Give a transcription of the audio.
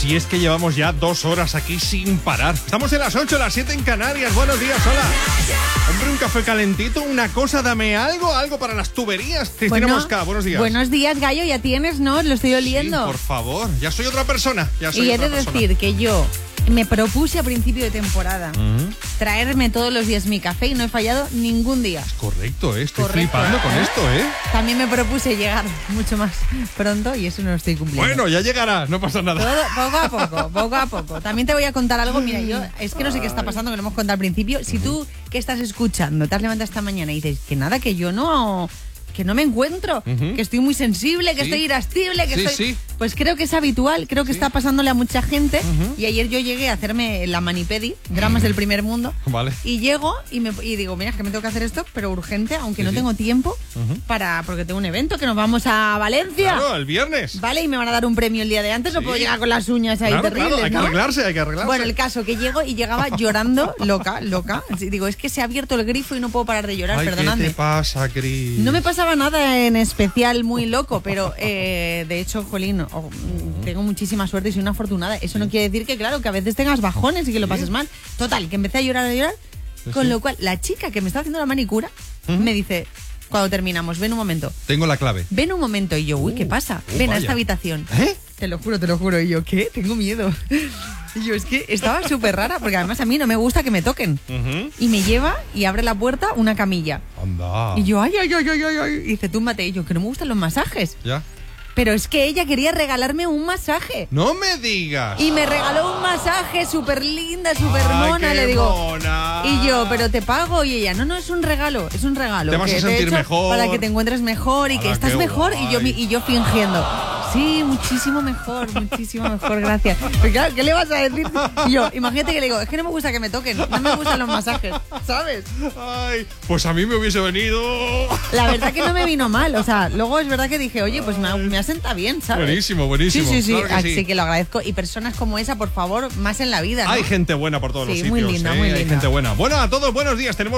Si es que llevamos ya 2 horas aquí sin parar. Estamos en las 8, las 7 en Canarias. Buenos días, hola. Hombre, un café calentito, una cosa, dame algo para las tuberías. Cristina Mosca, buenos días. Buenos días, Gallo, ya tienes, ¿no? Lo estoy oliendo. Sí, por favor, ya soy otra persona. Y he de decir que yo me propuse a principio de temporada traerme todos los días mi café y no he fallado ningún día. Es correcto, estoy flipando con esto, ¿eh? También me propuse llegar mucho más pronto y eso no lo estoy cumpliendo. Bueno, ya llegará, no pasa nada. Todo, poco a poco. También te voy a contar algo, mira, yo es que no sé qué está pasando, que lo hemos contado al principio. Si tú, que estás escuchando, te has levantado esta mañana y dices que nada, que yo no me encuentro, que estoy muy sensible, que estoy irascible, que estoy... Pues creo que es habitual, creo que está pasándole a mucha gente. Y ayer yo llegué a hacerme la manipedi, dramas del primer mundo. Vale. Y llego y digo, mira, es que me tengo que hacer esto, pero urgente, aunque no tengo tiempo, porque tengo un evento, que nos vamos a Valencia. Claro, el viernes. Vale, y me van a dar un premio el día de antes, no puedo llegar con las uñas ahí terribles, claro, hay ¿no? hay que arreglarse. Bueno, el caso, que llego y llegaba llorando, loca. Digo, es que se ha abierto el grifo y no puedo parar de llorar, perdonadme. ¿Qué te pasa, Cris? No me pasaba nada en especial muy loco, pero de hecho, jolín, tengo muchísima suerte y soy una afortunada. Eso no quiere decir que, claro, que a veces tengas bajones y que lo pases mal. Total, que empecé a llorar. Con lo cual, la chica que me está haciendo la manicura me dice, cuando terminamos, ven un momento. Tengo la clave. Ven un momento. Y yo, uy, ¿qué pasa? Ven a esta habitación. Te lo juro. Y yo, ¿qué? Tengo miedo. Y yo, es que estaba súper rara, porque además a mí no me gusta que me toquen. Y me lleva y abre la puerta una camilla. Anda. Y yo, ay. Y dice, túmbate. Y yo, que no me gustan los masajes. Ya. Pero es que ella quería regalarme un masaje. ¡No me digas! Y me regaló un masaje súper linda, súper mona. Le digo, mona. Y yo, pero te pago. Y ella, no, es un regalo. Te vas a sentir mejor. Para que te encuentres mejor y que estás mejor. Y yo fingiendo. Sí, muchísimo mejor, gracias. Pero claro, ¿qué le vas a decir? Y yo, imagínate que le digo, es que no me gusta que me toquen, no me gustan los masajes, ¿sabes? Ay, pues a mí me hubiese venido. La verdad que no me vino mal, o sea, luego es verdad que dije, oye, pues me asenta bien, ¿sabes? Buenísimo. Sí, claro que así que lo agradezco. Y personas como esa, por favor, más en la vida, ¿no? Hay gente buena por todos los sitios. Muy linda. Hay gente buena. Bueno, a todos, buenos días. Tenemos